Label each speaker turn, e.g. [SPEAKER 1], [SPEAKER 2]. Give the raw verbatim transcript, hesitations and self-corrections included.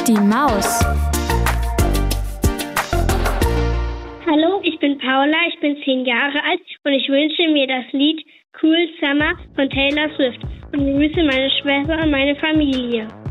[SPEAKER 1] Die Maus.
[SPEAKER 2] Hallo, ich bin Paula, ich bin zehn Jahre alt und ich wünsche mir das Lied Cruel Summer von Taylor Swift und grüße meine Schwester und meine Familie.